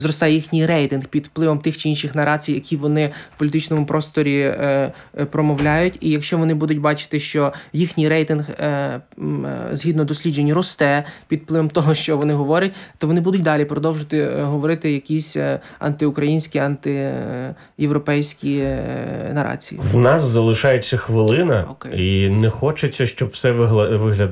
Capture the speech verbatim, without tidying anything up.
зростає їхній рейтинг під впливом тих чи інших нарацій, які вони в політичному просторі е, е, промовляють. І якщо вони будуть бачити, що їхній рейтинг, е, е, згідно досліджень, росте під впливом того, що вони говорять, то вони будуть далі продовжувати е, говорити якісь е, антиукраїнські, антиєвропейські е, нарації. В нас залишається хвилина, Окей. і не хочеться, щоб все виглядало